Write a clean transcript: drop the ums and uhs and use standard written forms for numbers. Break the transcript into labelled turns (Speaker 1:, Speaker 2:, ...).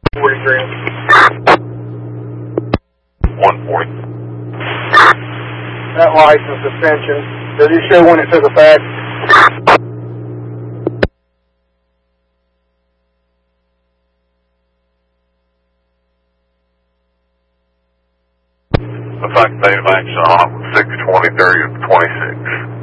Speaker 1: 43.
Speaker 2: 140.
Speaker 1: That license suspension. Does he show when it took effect?
Speaker 2: Effective date of action on 6/23/26.